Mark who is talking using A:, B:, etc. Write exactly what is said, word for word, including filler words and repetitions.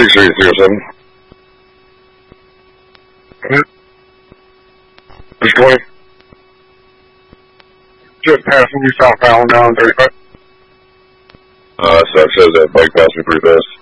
A: six three zero seven. Just twenty. Just passing you southbound now on thirty-five.
B: Uh, so it says that bike passed me pretty fast.